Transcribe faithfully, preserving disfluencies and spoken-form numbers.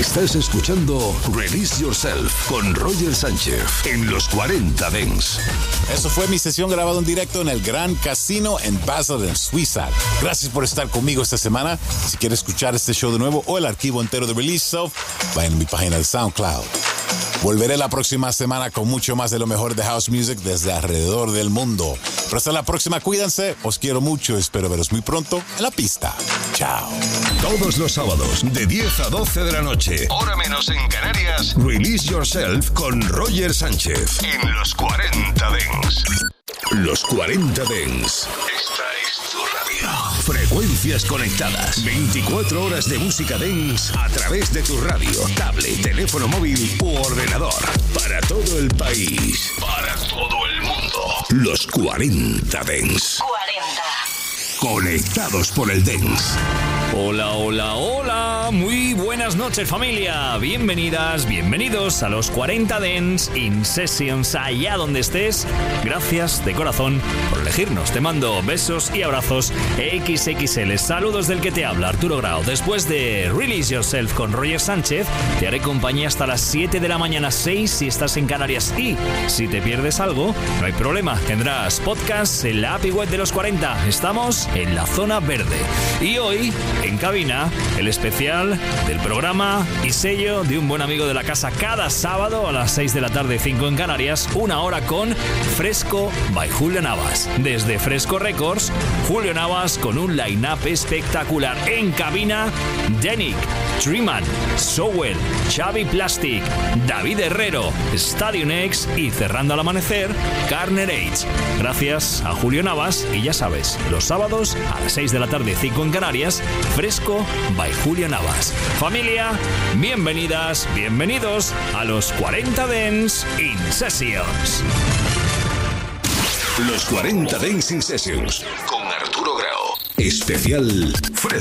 Estás escuchando Release Yourself con Roger Sánchez en los cuarenta Dance. Eso fue mi sesión grabada en directo en el Gran Casino en Basel, en Suiza. Gracias por estar conmigo esta semana. Si quieres escuchar este show de nuevo o el archivo entero de Release Yourself, vayan a mi página de SoundCloud. Volveré la próxima semana con mucho más de lo mejor de House Music desde alrededor del mundo. Pero hasta la próxima, cuídense, os quiero mucho, espero veros muy pronto en la pista. Chao. Todos los sábados de diez a doce de la noche, hora menos en Canarias, Release Yourself con Roger Sánchez en los cuarenta Dance. Los cuarenta Dance. Esta es tu radio. Frecuencias conectadas. veinticuatro horas de música dance a través de tu radio, tablet, teléfono móvil u ordenador. Para todo el país. Para todo el mundo. Los cuarenta Dance. cuarenta. Conectados por el dance. Hola, hola, hola, muy buenas noches familia, bienvenidas, bienvenidos a los cuarenta Dance in Sessions, allá donde estés. Gracias de corazón por elegirnos, te mando besos y abrazos equis equis ele. Saludos del que te habla, Arturo Grau. Después de Release Yourself con Roger Sánchez, te haré compañía hasta las siete de la mañana, seis si estás en Canarias, y si te pierdes algo, no hay problema, tendrás podcast en la app y web de los cuarenta. Estamos en la zona verde y hoy en cabina, el especial del programa y sello de un buen amigo de la casa cada sábado a las seis de la tarde, cinco en Canarias, una hora con Fresco by Julio Navas. Desde Fresco Records, Julio Navas con un line-up espectacular. En cabina, Denick, Treeman, Sowell, Xavi Plastic, David Herrero, Stadium X y cerrando al amanecer, Carner H. Gracias a Julio Navas y ya sabes, los sábados a las seis de la tarde, cinco en Canarias, Fresco by Julio Navas. Familia, bienvenidas, bienvenidos a los cuarenta Dance in Sessions. Los cuarenta Dance in Sessions con Arturo Grau. Especial Fresco.